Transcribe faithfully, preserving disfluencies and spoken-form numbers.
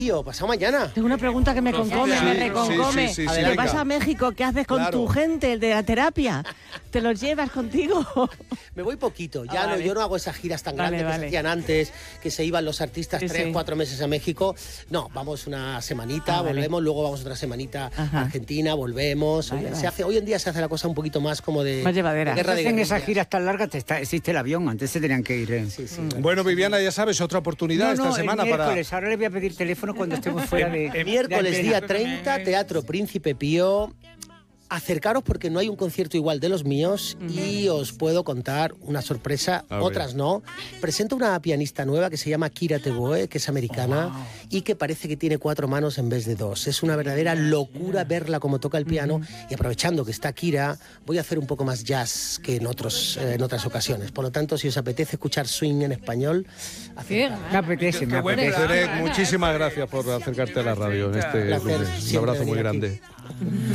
Tío, pasado mañana. Tengo una pregunta que me concome, Sí, me sí, reconcome. sí, sí, sí, ¿Te venga. vas a México? ¿Qué haces con Claro. tu gente, el de la terapia? ¿Te los llevas contigo? Me voy poquito, ya Ah, no, vale. yo no hago esas giras tan Vale, grandes que vale. se hacían antes, que se iban los artistas Sí, tres, sí. cuatro meses a México. No, vamos una semanita, Ah, vale. volvemos, luego vamos otra semanita Ajá. a Argentina, volvemos. Vale, se vale. hace, hoy en día se hace la cosa un poquito más como de, Más llevadera. de guerra de En esas guerrillas. giras tan largas te está- existe el avión, antes se tenían que ir. ¿eh? Sí, sí. Bueno, Viviana, ya sabes, otra oportunidad No, esta no, semana el para... miércoles, ahora le voy a pedir teléfono cuando estemos fuera de... El miércoles de día antena. treinta, Teatro Príncipe Pío. Acercaros porque no hay un concierto igual de los míos y os puedo contar una sorpresa, A ver. otras no. Presento una pianista nueva que se llama Kira Teboe, que es americana y que parece que tiene cuatro manos en vez de dos. Es una verdadera locura verla como toca el piano y aprovechando que está Kira, voy a hacer un poco más jazz que en, otros, eh, en otras ocasiones. Por lo tanto, si os apetece escuchar swing en español, acercaros. Me apetece, me Bueno, apetece. Tere, muchísimas gracias por acercarte a la radio en este Placer lunes. Un siempre abrazo muy venir aquí. grande.